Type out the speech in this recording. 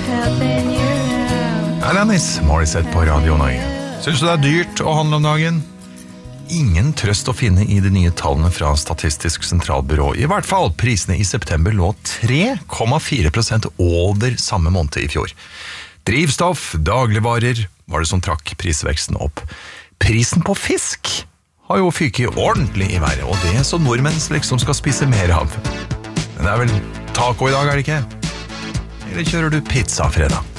Alanis Morissette på Radio Norge. Synes du det dyrt å handle om dagen? Ingen trøst å finne i de nye tallene fra Statistisk sentralbyrå. I hvert fall, prisene i september lå 3,4% over samme måned i fjor. Drivstoff, dagligvarer var det som trakk prisveksten opp. Prisen på fisk har jo fyket ordentlig i været, og det som nordmenn liksom skal spise mer av. Men det er vel taco i dag, er det ikke? Eller kjører du pizza fredag?